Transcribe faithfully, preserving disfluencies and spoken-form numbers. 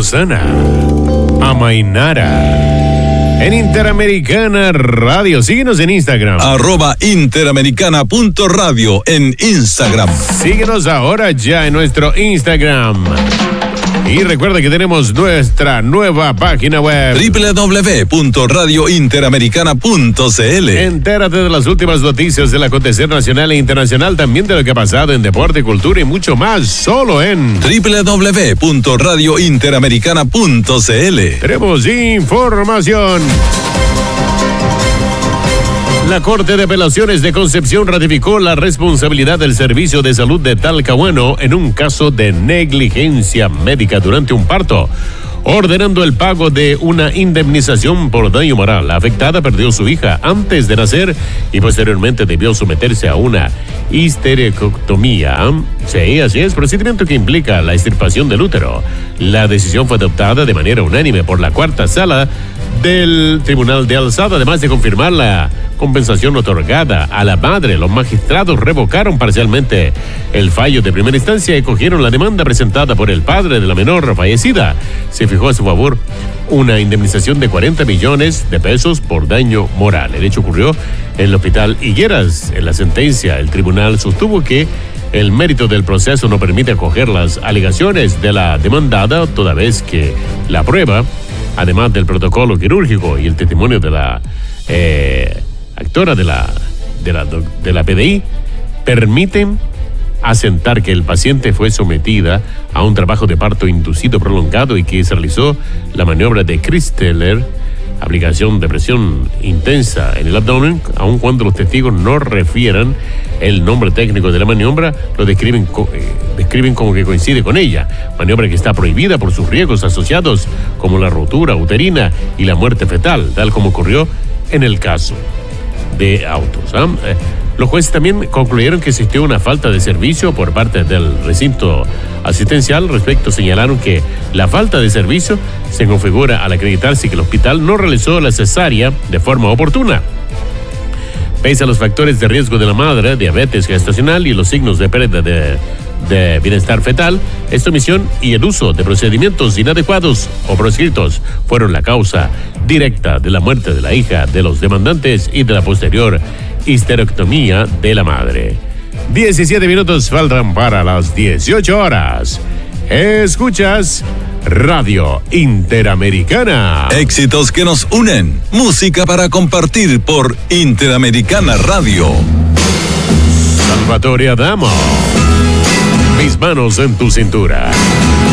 Osana, Amainara, en Interamericana Radio. Síguenos en Instagram. Arroba Interamericana punto radio en Instagram. Síguenos ahora ya en nuestro Instagram. Y recuerda que tenemos nuestra nueva página web doble u doble u doble u punto radio interamericana punto c l. Entérate de las últimas noticias del acontecer nacional e internacional, también de lo que ha pasado en deporte, cultura y mucho más, solo en doble u doble u doble u punto radio interamericana punto c l. Tenemos información. La Corte de Apelaciones de Concepción ratificó la responsabilidad del Servicio de Salud de Talcahuano en un caso de negligencia médica durante un parto, ordenando el pago de una indemnización por daño moral. La afectada perdió su hija antes de nacer y posteriormente debió someterse a una histerectomía. Sí, así es, procedimiento que implica la extirpación del útero. La decisión fue adoptada de manera unánime por la cuarta sala del Tribunal de Alzada. Además de confirmar la compensación otorgada a la madre, los magistrados revocaron parcialmente el fallo de primera instancia y cogieron la demanda presentada por el padre de la menor fallecida. Se fijó a su favor una indemnización de cuarenta millones de pesos por daño moral. El hecho ocurrió en el Hospital Higueras. En la sentencia, el tribunal sostuvo que el mérito del proceso no permite acoger las alegaciones de la demandada, toda vez que la prueba, además del protocolo quirúrgico y el testimonio de la eh, actora de la, de la de la P D I, permiten asentar que el paciente fue sometida a un trabajo de parto inducido prolongado y que se realizó la maniobra de Christeller, aplicación de presión intensa en el abdomen, aun cuando los testigos no refieran el nombre técnico de la maniobra, lo describen, eh, describen como que coincide con ella, maniobra que está prohibida por sus riesgos asociados como la rotura uterina y la muerte fetal, tal como ocurrió en el caso de autos. ¿eh? Eh, los jueces también concluyeron que existió una falta de servicio por parte del recinto asistencial. Respecto, señalaron que la falta de servicio se configura al acreditarse que el hospital no realizó la cesárea de forma oportuna. Pese a los factores de riesgo de la madre, diabetes gestacional y los signos de pérdida de, de bienestar fetal, esta omisión y el uso de procedimientos inadecuados o proscritos fueron la causa directa de la muerte de la hija de los demandantes y de la posterior histerectomía de la madre. diecisiete minutos faltan para las dieciocho horas. Escuchas Radio Interamericana. Éxitos que nos unen. Música para compartir por Interamericana Radio. Salvatore Adamo. Mis manos en tu cintura.